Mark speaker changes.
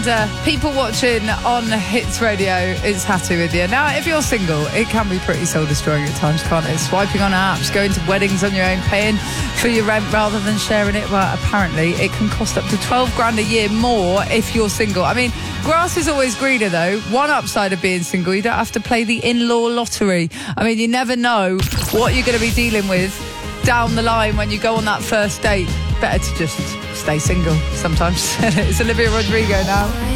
Speaker 1: And people watching on Hits Radio is happy with you. Now, if you're single, it can be pretty soul-destroying at times, can't it? Swiping on apps, going to weddings on your own, paying for your rent rather than sharing it. Well, apparently it can cost up to 12 grand a year more if you're single. I mean, grass is always greener, though. One upside of being single, you don't have to play the in-law lottery. I mean, you never know what you're going to be dealing with down the line when you go on that first date. Better to just stay single sometimes. It's Olivia Rodrigo now.